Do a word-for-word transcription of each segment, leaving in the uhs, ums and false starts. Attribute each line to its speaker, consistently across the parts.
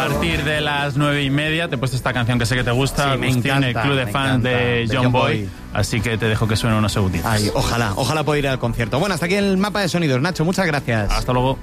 Speaker 1: partir de las nueve y media te he puesto esta canción que sé que te gusta,
Speaker 2: sí, me
Speaker 1: Agustín,
Speaker 2: encanta,
Speaker 1: el club de fans de, de John, John Boy. Boy. Así que te dejo que suene unos segunditos.
Speaker 2: Ay, ojalá, ojalá pueda ir al concierto. Bueno, hasta aquí el mapa de sonidos. Nacho, muchas gracias.
Speaker 1: Hasta luego.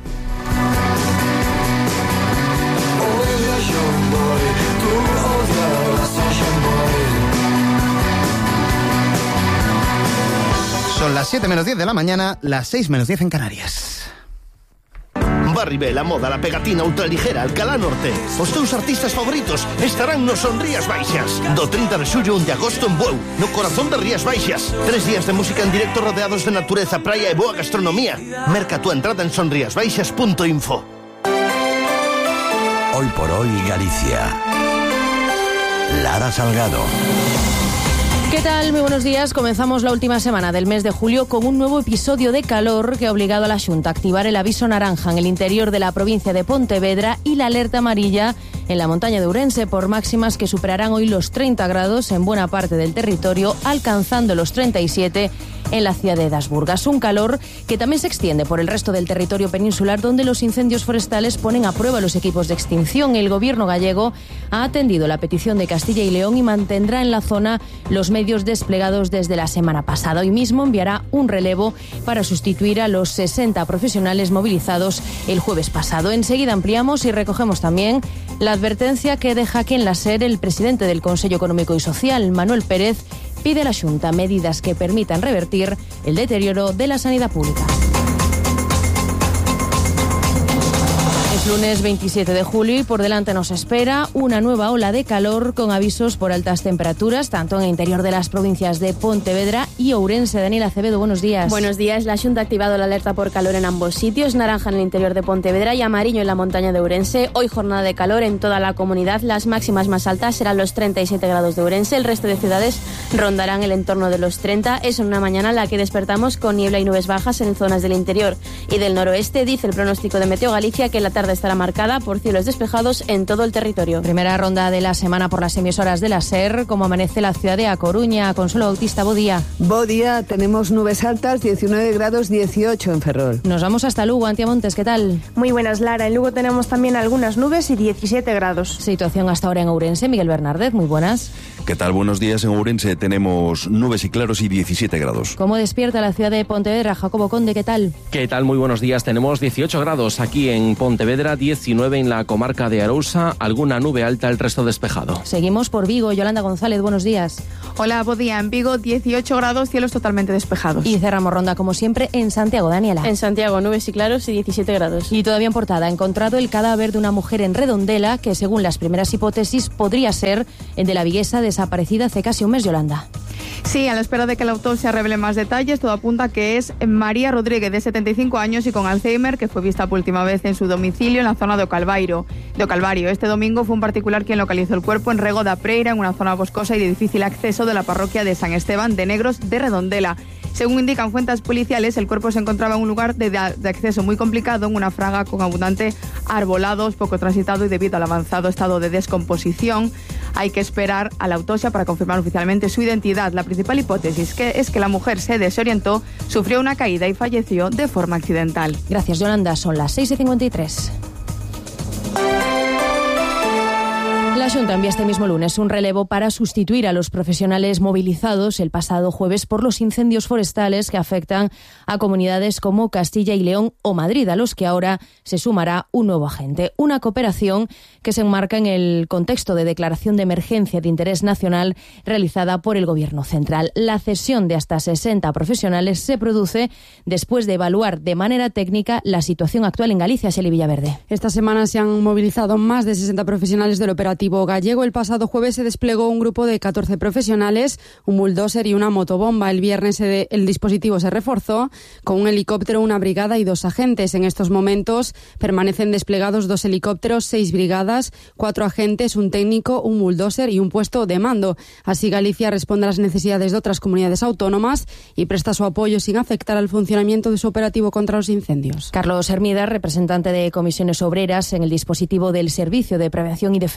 Speaker 2: Son las siete menos diez de la mañana, las seis menos diez en Canarias.
Speaker 3: Barribé, la moda, la pegatina ultraligera, Alcalá Norte. Os teus artistas favoritos estarán nos Son Rías Baixas. Do trinta de xullo a un de agosto en Bueu, no corazón de Rías Baixas. Tres días de música en directo rodeados de natureza, praia e boa gastronomía. Merca tu entrada en sonriasbaixas punto info.
Speaker 4: Hoy por hoy Galicia. Lara Salgado.
Speaker 5: ¿Qué tal? Muy buenos días. Comenzamos la última semana del mes de julio con un nuevo episodio de calor que ha obligado a la Xunta a activar el aviso naranja en el interior de la provincia de Pontevedra y la alerta amarilla en la montaña de Ourense por máximas que superarán hoy los treinta grados en buena parte del territorio, alcanzando los treinta y siete en la ciudad de Das Burgas. Un calor que también se extiende por el resto del territorio peninsular, donde los incendios forestales ponen a prueba los equipos de extinción. El gobierno gallego ha atendido la petición de Castilla y León y mantendrá en la zona los medios desplegados desde la semana pasada. Hoy mismo enviará un relevo para sustituir a los sesenta profesionales movilizados el jueves pasado. Enseguida ampliamos y recogemos también la advertencia que deja aquí en la SER el presidente del Consejo Económico y Social, Manuel Pérez, pide a la Xunta medidas que permitan revertir el deterioro de la sanidad pública. Es lunes veintisiete de julio y por delante nos espera una nueva ola de calor con avisos por altas temperaturas, tanto en el interior de las provincias de Pontevedra y Ourense. Daniela Acevedo, buenos días.
Speaker 6: Buenos días. La Xunta ha activado la alerta por calor en ambos sitios, naranja en el interior de Pontevedra y amarillo en la montaña de Ourense. Hoy jornada de calor en toda la comunidad. Las máximas más altas serán los treinta y siete grados de Ourense. El resto de ciudades rondarán el entorno de los treinta. Es una mañana en la que despertamos con niebla y nubes bajas en zonas del interior y del noroeste. Dice el pronóstico de Meteo Galicia que la tarde estará marcada por cielos despejados en todo el territorio.
Speaker 5: Primera ronda de la semana por las emisoras de la SER. ¿Cómo amanece la ciudad de A Coruña? Consuelo Bautista, bo día.
Speaker 7: Bo día, tenemos nubes altas, diecinueve grados, dieciocho en Ferrol.
Speaker 5: Nos vamos hasta Lugo. Antía Montes, ¿qué tal?
Speaker 8: Muy buenas, Lara. En Lugo tenemos también algunas nubes y diecisiete grados.
Speaker 5: Situación hasta ahora en Ourense. Miguel Bernardez, muy buenas.
Speaker 9: ¿Qué tal? Buenos días. En Ourense tenemos nubes y claros y diecisiete grados.
Speaker 5: ¿Cómo despierta la ciudad de Pontevedra? Jacobo Conde, ¿qué tal?
Speaker 10: ¿Qué tal? Muy buenos días. Tenemos dieciocho grados aquí en Pontevedra, diecinueve en la comarca de Arousa, alguna nube alta, el resto despejado.
Speaker 5: Seguimos por Vigo. Yolanda González, buenos días.
Speaker 8: Hola, buen día. En Vigo, dieciocho grados, cielos totalmente despejados.
Speaker 5: Y cerramos ronda, como siempre, en Santiago. Daniela.
Speaker 6: En Santiago, nubes y claros y diecisiete grados.
Speaker 5: Y todavía en Portada, ha encontrado el cadáver de una mujer en Redondela que, según las primeras hipótesis, podría ser el de la viguesa desaparecida hace casi un mes, Yolanda.
Speaker 8: Sí, a la espera de que la autopsia revele más detalles, todo apunta que es María Rodríguez, de setenta y cinco años y con Alzheimer, que fue vista por última vez en su domicilio en la zona de Ocalvairo. De Ocalvario. Este domingo fue un particular quien localizó el cuerpo en Rego da Preira, en una zona boscosa y de difícil acceso de la parroquia de San Esteban de Negros de Redondela. Según indican fuentes policiales, el cuerpo se encontraba en un lugar de, de acceso muy complicado, en una fraga con abundante arbolados, poco transitado y debido al avanzado estado de descomposición. Hay que esperar a la autopsia para confirmar oficialmente su identidad. La principal hipótesis que es que la mujer se desorientó, sufrió una caída y falleció de forma accidental.
Speaker 5: Gracias, Yolanda. Son las seis y cincuenta y tres. La Xunta envía este mismo lunes un relevo para sustituir a los profesionales movilizados el pasado jueves por los incendios forestales que afectan a comunidades como Castilla y León o Madrid, a los que ahora se sumará un nuevo agente. Una cooperación que se enmarca en el contexto de declaración de emergencia de interés nacional realizada por el Gobierno central. La cesión de hasta sesenta profesionales se produce después de evaluar de manera técnica la situación actual en Galicia. Xeli Villaverde.
Speaker 11: Esta semana se han movilizado más de sesenta profesionales del operativo gallego. El pasado jueves se desplegó un grupo de catorce profesionales, un bulldozer y una motobomba. El viernes el dispositivo se reforzó con un helicóptero, una brigada y dos agentes. En estos momentos permanecen desplegados dos helicópteros, seis brigadas, cuatro agentes, un técnico, un bulldozer y un puesto de mando. Así Galicia responde a las necesidades de otras comunidades autónomas y presta su apoyo sin afectar al funcionamiento de su operativo contra los incendios.
Speaker 5: Carlos Hermida, representante de Comisiones Obreras en el dispositivo del Servicio de Prevención y Defensa de los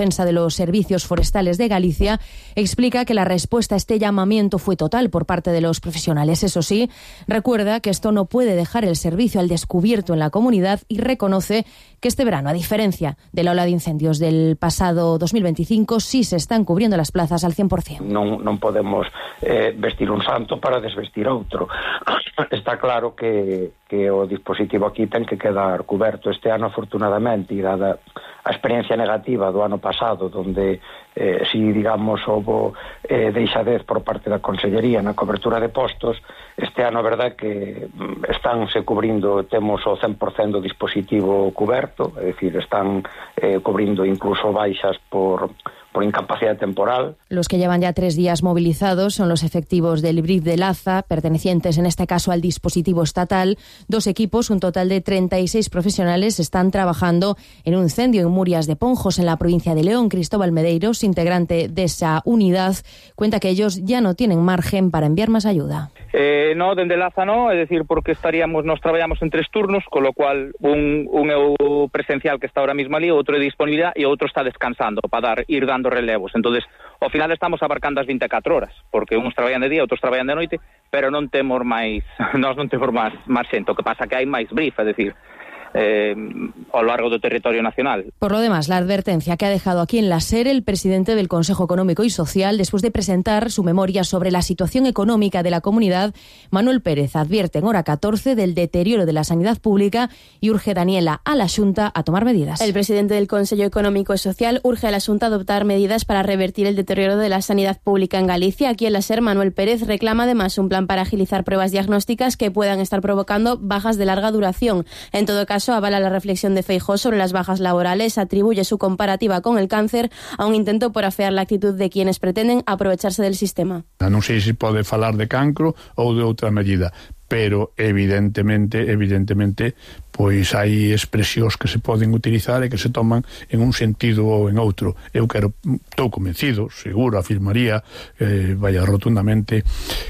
Speaker 5: los Servicios Forestales de Galicia, explica que la respuesta a este llamamiento fue total por parte de los profesionales. Eso sí, recuerda que esto no puede dejar el servicio al descubierto en la comunidad y reconoce que este verano, a diferencia de la ola de incendios del pasado dos mil veinticinco, sí se están cubriendo las plazas al cien por ciento.
Speaker 12: Non, non podemos eh, vestir un santo para desvestir outro. Está claro que, que o dispositivo aquí ten que quedar coberto. Este ano, afortunadamente, e dada a experiencia negativa do ano pasado, donde eh, si, digamos, houve eh, deixadez por parte da Consellería na cobertura de postos, este ano, a verdade, que estánse cubrindo, temos o cen por cento do dispositivo coberto, é dicir, están eh, cubrindo incluso baixas por... por incapacidad temporal.
Speaker 5: Los que llevan ya tres días movilizados son los efectivos del B R I F de Laza, pertenecientes en este caso al dispositivo estatal. Dos equipos, un total de treinta y seis profesionales, están trabajando en un incendio en Murias de Ponjos, en la provincia de León. Cristóbal Medeiros, integrante de esa unidad, cuenta que ellos ya no tienen margen para enviar más ayuda.
Speaker 13: Eh, no, dende Laza no, é dicir, porque estaríamos, nos traballamos en tres turnos, con lo cual un, un é o presencial que está ahora mismo ali, outro é disponibilidade e outro está descansando para dar, ir dando relevos. Entonces, ao final estamos abarcando as veinticuatro horas, porque uns traballan de día, outros traballan de noite, pero non temos máis, nós non temos máis, máis xente. O que pasa que hai máis brief, é dicir, Eh, a lo largo del territorio nacional.
Speaker 5: Por lo demás, la advertencia que ha dejado aquí en la SER el presidente del Consejo Económico y Social después de presentar su memoria sobre la situación económica de la comunidad. Manuel Pérez advierte en hora catorce del deterioro de la sanidad pública y urge Daniela a la Xunta a tomar medidas.
Speaker 6: El presidente del Consejo Económico y Social urge a la Xunta a adoptar medidas para revertir el deterioro de la sanidad pública en Galicia. Aquí en la SER, Manuel Pérez reclama además un plan para agilizar pruebas diagnósticas que puedan estar provocando bajas de larga duración. En todo caso, avala la reflexión de Feijóo sobre las bajas laborales, atribuye su comparativa con el cáncer a un intento por afear la actitud de quienes pretenden aprovecharse del sistema.
Speaker 14: Non sei se pode falar de cancro ou de outra medida, pero evidentemente, evidentemente, pois hai expresións que se poden utilizar e que se toman en un sentido ou en outro. Eu quero, estou convencido, seguro, afirmaría, eh, vaya rotundamente,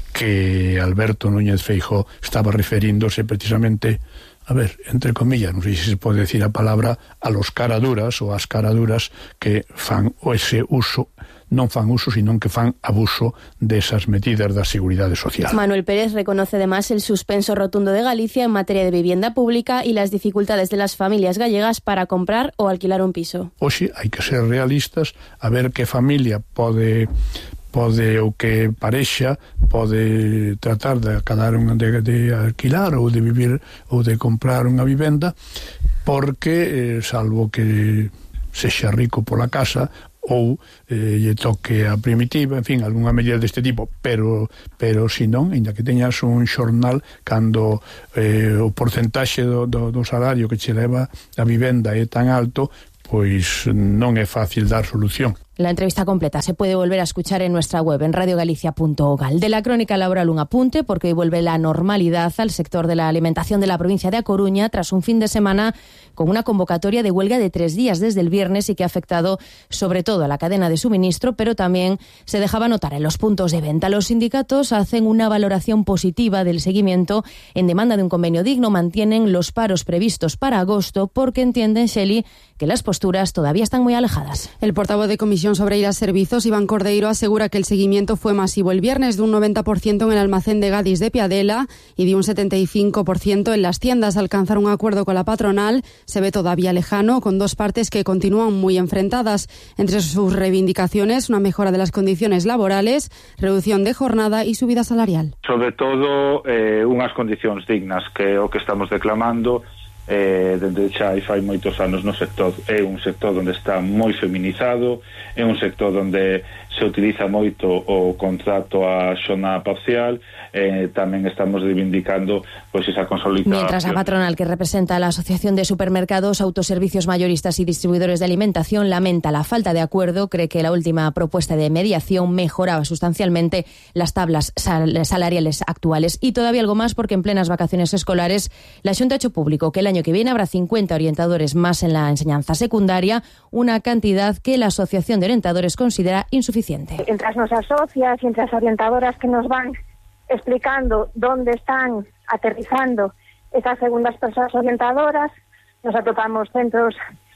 Speaker 14: que Alberto Núñez Feijóo estaba referíndose precisamente, a ver, entre comillas, non sei se se pode decir a palabra, a los caraduras ou as caraduras que fan o ese uso, non fan uso, sino que fan abuso desas medidas da seguridade social.
Speaker 6: Manuel Pérez reconoce además el suspenso rotundo de Galicia en materia de vivienda pública y las dificultades de las familias gallegas para comprar o alquilar un piso.
Speaker 14: Oxe, hai que ser realistas, a ver que familia pode... pode o que parexa pode tratar de acabar unha de, de alquilar ou de vivir ou de comprar unha vivenda, porque eh, salvo que sexa rico pola casa ou eh, lle toque a primitiva, en fin, algunha medida deste tipo, pero pero si non, ainda que teñas un xornal, cando eh, o porcentaxe do, do, do salario que che leva a vivenda é tan alto, pois non é fácil dar solución.
Speaker 5: La entrevista completa se puede volver a escuchar en nuestra web, en radiogalicia punto gal. De la crónica laboral un apunte, porque hoy vuelve la normalidad al sector de la alimentación de la provincia de A Coruña, tras un fin de semana con una convocatoria de huelga de tres días desde el viernes y que ha afectado sobre todo a la cadena de suministro, pero también se dejaba notar en los puntos de venta. Los sindicatos hacen una valoración positiva del seguimiento en demanda de un convenio digno, mantienen los paros previstos para agosto, porque entienden, Shelley, que las posturas todavía están muy alejadas.
Speaker 11: El portavoz de Comisión sobre ir a servicios, Iván Cordeiro, asegura que el seguimiento fue masivo el viernes, de un noventa por ciento en el almacén de Gadis de Piadela y de un setenta y cinco por ciento en las tiendas. Alcanzar un acuerdo con la patronal se ve todavía lejano, con dos partes que continúan muy enfrentadas. Entre sus reivindicaciones, una mejora de las condiciones laborales, reducción de jornada y subida salarial.
Speaker 15: Sobre todo, eh, unhas condicións dignas, que é o que estamos declamando eh, dende xa fai moitos anos no sector. É un sector onde está moi feminizado, é un sector onde se utiliza moito o contrato a xornada parcial, eh, tamén estamos reivindicando pois esa consolidación.
Speaker 5: Mientras la patronal, que representa a la Asociación de Supermercados, Autoservicios Mayoristas y Distribuidores de Alimentación, lamenta la falta de acuerdo, cree que la última propuesta de mediación mejoraba sustancialmente las tablas sal- salariales actuales. Y todavía algo más, porque en plenas vacaciones escolares la Xunta ha hecho público que el año que viene habrá cincuenta orientadores más en la enseñanza secundaria, una cantidad que la Asociación de Orientadores considera insuficiente.
Speaker 16: Entre as nosas socias e entre as orientadoras que nos van explicando dónde están aterrizando estas segundas persoas orientadoras, nos atopamos centros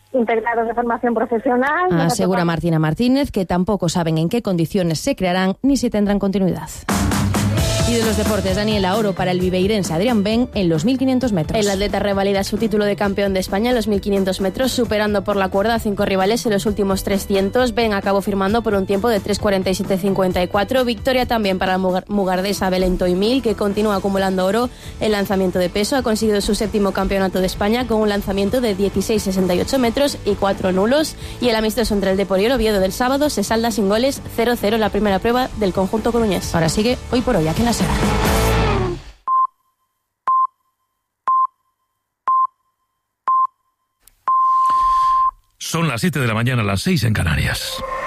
Speaker 16: integrados de formación profesional.
Speaker 5: Asegura Martina Martínez que tampoco saben en qué condiciones se crearán ni si tendrán continuidad. Y de los deportes, Daniela, oro para el viveirense Adrián Ben en los mil quinientos metros.
Speaker 6: El atleta revalida su título de campeón de España en los mil quinientos metros, superando por la cuerda a cinco rivales en los últimos trescientos. Ben acabó firmando por un tiempo de tres cuarenta y siete cincuenta y cuatro. Victoria también para la mugardesa Belén Toimil, que continúa acumulando oro en lanzamiento de peso. Ha conseguido su séptimo campeonato de España con un lanzamiento de dieciséis sesenta y ocho metros y cuatro nulos. Y el amistoso entre el Depor y el Oviedo del sábado se salda sin goles, cero cero la primera prueba del conjunto coruñés.
Speaker 5: Ahora sigue Hoy por Hoy, aquí en la Sera.
Speaker 17: Son las siete de la mañana, las seis en Canarias.